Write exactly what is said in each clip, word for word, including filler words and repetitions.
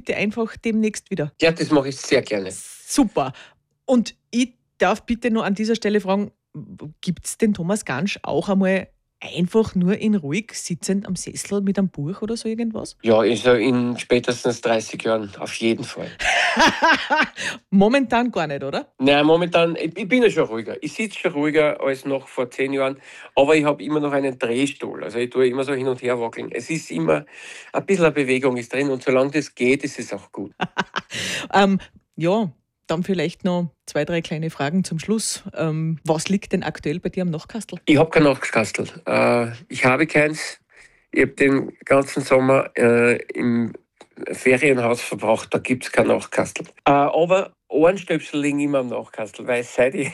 bitte einfach demnächst wieder. Ja, das mache ich sehr gerne. Super. Und ich darf bitte nur an dieser Stelle fragen, gibt es den Thomas Gansch auch einmal einfach nur in ruhig sitzend am Sessel mit einem Buch oder so irgendwas? Ja, also in spätestens dreißig Jahren auf jeden Fall. Momentan gar nicht, oder? Nein, momentan, ich, ich bin ja schon ruhiger. Ich sitze schon ruhiger als noch vor zehn Jahren, aber ich habe immer noch einen Drehstuhl. Also ich tue immer so hin und her wackeln. Es ist immer, ein bisschen eine Bewegung ist drin und solange das geht, ist es auch gut. ähm, ja, dann vielleicht noch zwei, drei kleine Fragen zum Schluss. Ähm, was liegt denn aktuell bei dir am Nachtkastel? Ich habe kein Nachtkastel. Äh, ich habe keins. Ich habe den ganzen Sommer äh, im Ferienhaus verbracht, da gibt es kein Nachtkastel. Äh, aber Ohrenstöpsel liegen immer am Nachtkastel, weil seit ich,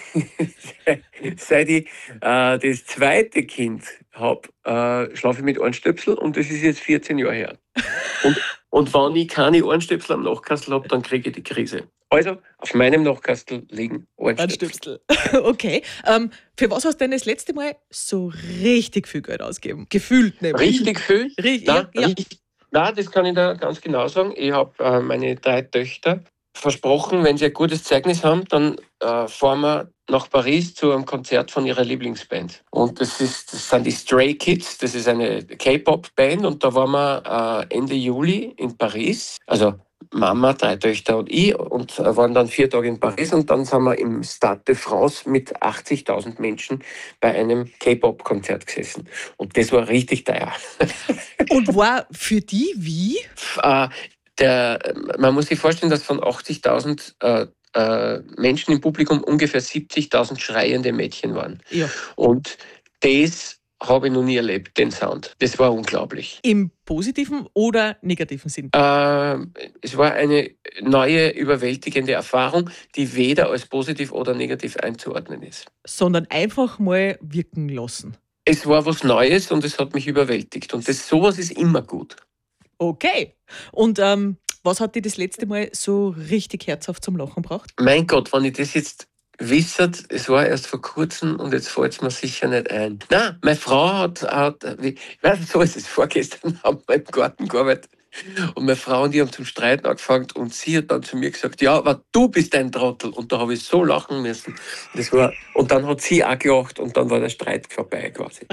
seit ich äh, das zweite Kind habe, äh, schlafe ich mit Ohrenstöpsel und das ist jetzt vierzehn Jahre her. Und, und wenn ich keine Ohrenstöpsel am Nachtkastel habe, dann kriege ich die Krise. Also, auf meinem Nachtkastel liegen Ohrenstöpsel. Ohrenstöpsel. Okay. Ähm, für was hast du denn das letzte Mal so richtig viel Geld ausgegeben? Gefühlt nämlich. Richtig viel? Richtig, Nein, ja, ja. richtig. Nein, das kann ich da ganz genau sagen. Ich habe äh, meine drei Töchter versprochen, wenn sie ein gutes Zeugnis haben, dann äh, fahren wir nach Paris zu einem Konzert von ihrer Lieblingsband. Und das, ist, das sind die Stray Kids, das ist eine K-Pop-Band und da waren wir äh, Ende Juli in Paris. Also Mama, drei Töchter und ich und äh, waren dann vier Tage in Paris und dann sind wir im Stade de France mit achtzigtausend Menschen bei einem K-Pop-Konzert gesessen. Und das war richtig teuer. Und war für die wie? Äh, der, man muss sich vorstellen, dass von achtzigtausend äh, äh, Menschen im Publikum ungefähr siebzigtausend schreiende Mädchen waren. Ja. Und das habe ich noch nie erlebt, den Sound. Das war unglaublich. Im positiven oder negativen Sinn? Äh, es war eine neue, überwältigende Erfahrung, die weder als positiv oder negativ einzuordnen ist. Sondern einfach mal wirken lassen. Es war was Neues und es hat mich überwältigt. Und das, sowas ist immer gut. Okay. Und ähm, was hat dir das letzte Mal so richtig herzhaft zum Lachen gebracht? Mein Gott, wenn ich das jetzt wisset, es war erst vor kurzem und jetzt fällt es mir sicher nicht ein. Nein, meine Frau hat, hat ich weiß nicht, so ist es, vorgestern haben wir im Garten gearbeitet und meine Frau und ich haben zum Streiten angefangen und sie hat dann zu mir gesagt, ja, aber du bist ein Trottel. Und da habe ich so lachen müssen. Das war, und dann hat sie auch gelacht und dann war der Streit vorbei quasi.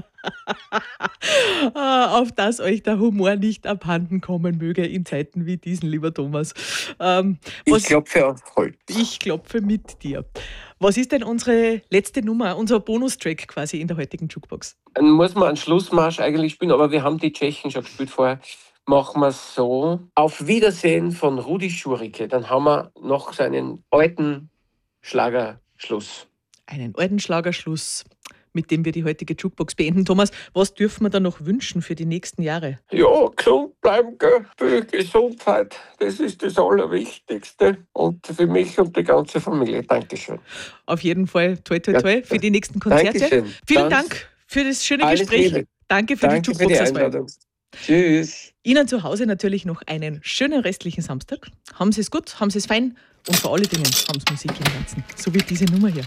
Auf dass euch der Humor nicht abhanden kommen möge in Zeiten wie diesen, lieber Thomas. Ähm, was, ich klopfe auf Holz. Ich klopfe mit dir. Was ist denn unsere letzte Nummer, unser Bonustrack quasi in der heutigen Jukebox? Dann muss man einen Schlussmarsch eigentlich spielen, aber wir haben die Tschechen schon gespielt vorher. Machen wir es so. Auf Wiedersehen von Rudi Schurike. Dann haben wir noch seinen alten Schlagerschluss. Einen alten Schlagerschluss, mit dem wir die heutige Jukebox beenden. Thomas, was dürfen wir da noch wünschen für die nächsten Jahre? Ja, gesund bleiben, gell? Für Gesundheit, das ist das Allerwichtigste. Und für mich und die ganze Familie. Dankeschön. Auf jeden Fall toi toi toi für die nächsten Konzerte. Dankeschön. Vielen Ganz Dank für das schöne alles Gespräch. Liebe. Danke für Danke die für die Jukebox-Auswahl. Einladung. Tschüss. Ihnen zu Hause natürlich noch einen schönen restlichen Samstag. Haben Sie es gut, haben Sie es fein und vor allen Dingen haben Sie Musik im Herzen. So wie diese Nummer hier.